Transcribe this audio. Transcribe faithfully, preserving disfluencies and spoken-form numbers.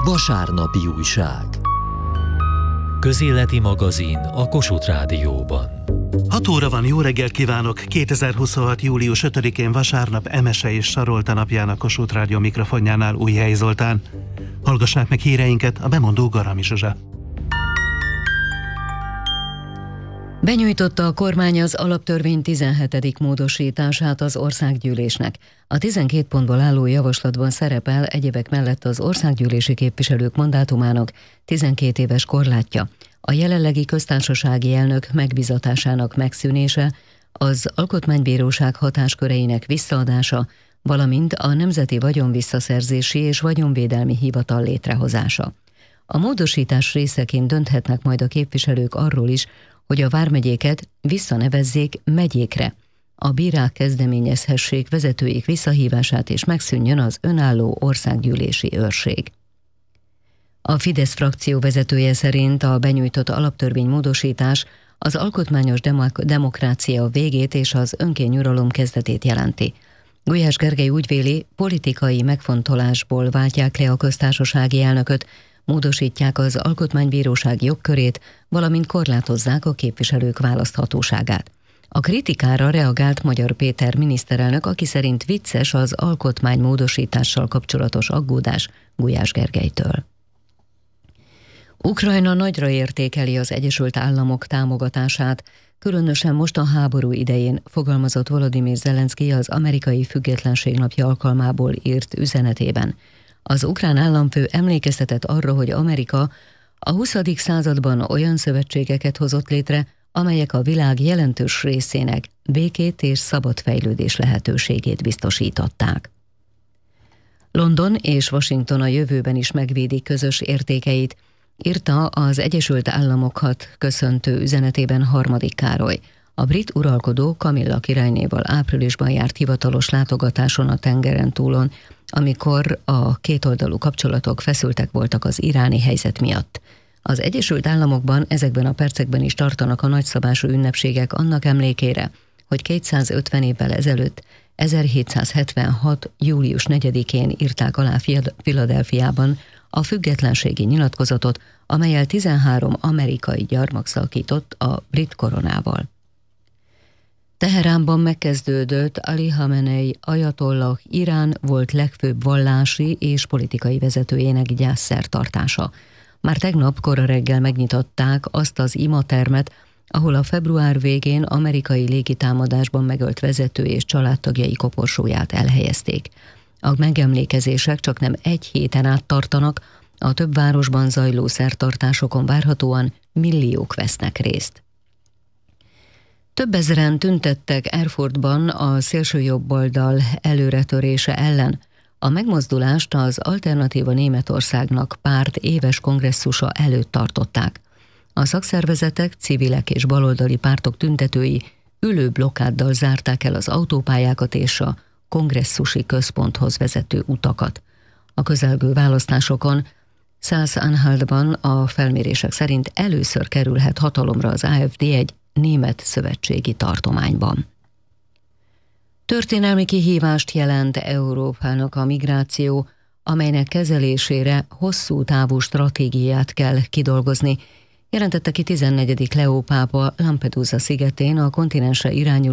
Vasárnapi újság. Közéleti magazin a Kossuth Rádióban. hat óra van, jó reggelt kívánok! kétezer-huszonhat. július ötödikén vasárnap Emese és Sarolta napján a Kossuth Rádió mikrofonjánál Újhely Zoltán. Hallgassák meg híreinket, a bemondó Garami Zsuzsa. Benyújtotta a kormány az alaptörvény tizenhetedik módosítását az országgyűlésnek. A tizenkét pontból álló javaslatban szerepel egyebek mellett az országgyűlési képviselők mandátumának tizenkét éves korlátja, a jelenlegi köztársasági elnök megbizatásának megszűnése, az alkotmánybíróság hatásköreinek visszaadása, valamint a Nemzeti Vagyonvisszaszerzési és Vagyonvédelmi Hivatal létrehozása. A módosítás részeként dönthetnek majd a képviselők arról is, hogy a vármegyéket visszanevezzék megyékre, a bírák kezdeményezhessék vezetőik visszahívását és megszűnjön az önálló országgyűlési őrség. A Fidesz frakció vezetője szerint a benyújtott alaptörvénymódosítás az alkotmányos demok- demokrácia végét és az önkényuralom kezdetét jelenti. Gulyás Gergely úgy véli, politikai megfontolásból váltják le a köztársasági elnököt, módosítják az alkotmánybíróság jogkörét, valamint korlátozzák a képviselők választhatóságát. A kritikára reagált Magyar Péter miniszterelnök, aki szerint vicces az alkotmánymódosítással kapcsolatos aggódás Gulyás Gergelytől. Ukrajna nagyra értékeli az Egyesült Államok támogatását, különösen most a háború idején, fogalmazott Volodymyr Zelenszky az amerikai függetlenség napja alkalmából írt üzenetében. Az ukrán államfő emlékeztetett arra, hogy Amerika a huszadik században olyan szövetségeket hozott létre, amelyek a világ jelentős részének békét és szabad fejlődés lehetőségét biztosították. London és Washington a jövőben is megvédi közös értékeit, írta az Egyesült Államokat köszöntő üzenetében Harmadik Károly. A brit uralkodó Kamilla királynéval áprilisban járt hivatalos látogatáson a tengeren túlon, amikor a kétoldalú kapcsolatok feszültek voltak az iráni helyzet miatt. Az Egyesült Államokban ezekben a percekben is tartanak a nagyszabású ünnepségek annak emlékére, hogy kétszázötven évvel ezelőtt, ezerhétszázhetvenhat. július negyedikén írták alá Philadelphiában a függetlenségi nyilatkozatot, amellyel tizenhárom amerikai gyarmat szakított a brit koronával. Teheránban megkezdődött Ali Khamenei ajatollah Irán volt legfőbb vallási és politikai vezetőjének gyászszertartása. Már tegnap kora reggel megnyitották azt az imatermet, ahol a február végén amerikai légitámadásban megölt vezető és családtagjai koporsóját elhelyezték. A megemlékezések csak nem egy héten át tartanak, a több városban zajló szertartásokon várhatóan milliók vesznek részt. Több ezeren tüntettek Erfurtban a szélsőjobboldal előretörése ellen. A megmozdulást az Alternatíva Németországnak párt éves kongresszusa előtt tartották. A szakszervezetek, civilek és baloldali pártok tüntetői ülő blokkáddal zárták el az autópályákat és a kongresszusi központhoz vezető utakat. A közelgő választásokon Szász-Anhaltban a felmérések szerint először kerülhet hatalomra az á ef dé egy német szövetségi tartományban. Történelmi kihívást jelent Európának a migráció, amelynek kezelésére hosszú távú stratégiát kell kidolgozni, jelentette ki tizennegyedik Leó pápa Lampedusa szigetén a kontinensre irányuló